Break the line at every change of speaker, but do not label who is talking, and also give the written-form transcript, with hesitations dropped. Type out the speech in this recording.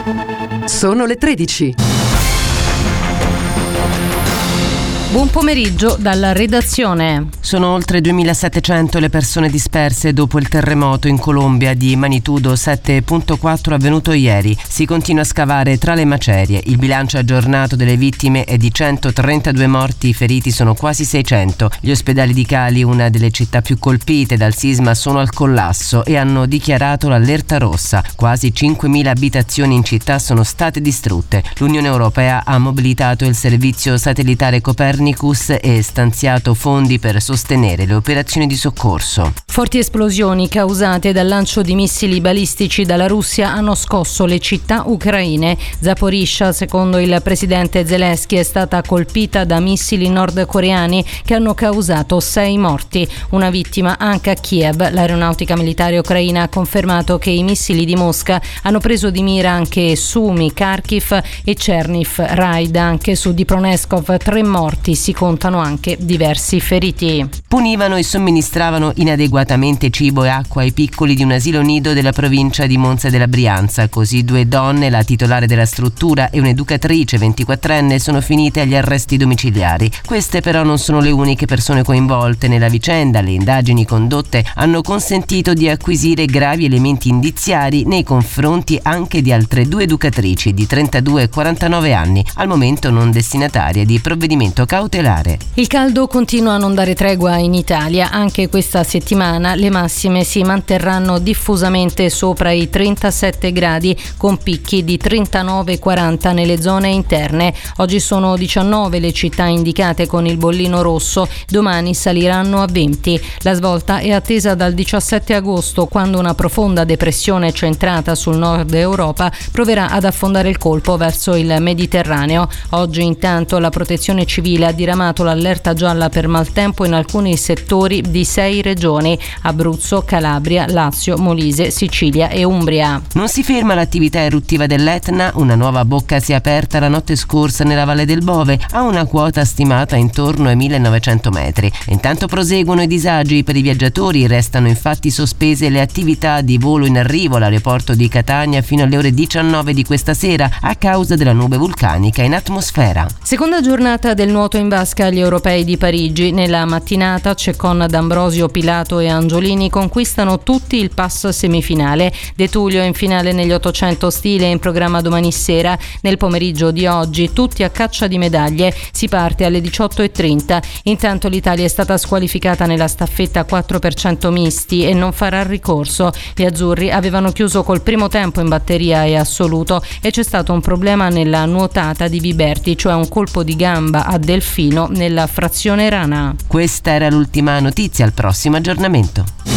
Sono le 13.
Buon pomeriggio dalla redazione.
Sono oltre 2700 le persone disperse dopo il terremoto in Colombia di magnitudo 7.4 avvenuto ieri. Si continua a scavare tra le macerie. Il bilancio aggiornato delle vittime è di 132 morti, i feriti sono quasi 600. Gli ospedali di Cali, una delle città più colpite dal sisma, sono al collasso e hanno dichiarato l'allerta rossa. Quasi 5.000 abitazioni in città sono state distrutte. L'Unione Europea ha mobilitato il servizio satellitare Copernicus e stanziato fondi per sostenere le operazioni di soccorso.
Forti esplosioni causate dal lancio di missili balistici dalla Russia hanno scosso le città ucraine. Zaporizhzhia, secondo il presidente Zelensky, è stata colpita da missili nordcoreani che hanno causato 6 morti. Una vittima anche a Kiev. L'aeronautica militare ucraina ha confermato che i missili di Mosca hanno preso di mira anche Sumi, Kharkiv e Cherniv. Raid anche su Dnipropetrovsk, 3 morti. Si contano anche diversi feriti.
Punivano e somministravano inadeguatamente cibo e acqua ai piccoli di un asilo nido della provincia di Monza della Brianza. Così 2 donne, la titolare della struttura e un'educatrice 24enne, sono finite agli arresti domiciliari. Queste però non sono le uniche persone coinvolte nella vicenda. Le indagini condotte hanno consentito di acquisire gravi elementi indiziari nei confronti anche di altre 2 educatrici di 32 e 49 anni, al momento non destinatarie di provvedimento cautelare.
Il caldo continua a non dare tregua in Italia. Anche questa settimana le massime si manterranno diffusamente sopra i 37 gradi, con picchi di 39-40 nelle zone interne. Oggi sono 19 le città indicate con il bollino rosso, domani saliranno a 20. La svolta è attesa dal 17 agosto, quando una profonda depressione centrata sul nord Europa proverà ad affondare il colpo verso il Mediterraneo. Oggi intanto la Protezione Civile ha diramato l'allerta gialla per maltempo in alcuni settori di 6 regioni: Abruzzo, Calabria, Lazio, Molise, Sicilia e Umbria.
Non si ferma l'attività eruttiva dell'Etna. Una nuova bocca si è aperta la notte scorsa nella Valle del Bove, a una quota stimata intorno ai 1900 metri. Intanto proseguono i disagi per i viaggiatori. Restano infatti sospese le attività di volo in arrivo all'aeroporto di Catania fino alle ore 19 di questa sera a causa della nube vulcanica in atmosfera.
Seconda giornata del nuoto in vasca agli europei di Parigi. Nella mattinata Cecon, D'Ambrosio, Pilato e Angiolini conquistano tutti il pass semifinale. De Tullio in finale negli 800 stile in programma domani sera. Nel pomeriggio di oggi tutti a caccia di medaglie. Si parte alle 18:30. Intanto l'Italia è stata squalificata nella staffetta 4% misti e non farà ricorso. Gli azzurri avevano chiuso col primo tempo in batteria e assoluto e c'è stato un problema nella nuotata di Viberti, cioè un colpo di gamba a Delfino nella frazione rana.
Questa era l'ultima notizia, al prossimo aggiornamento.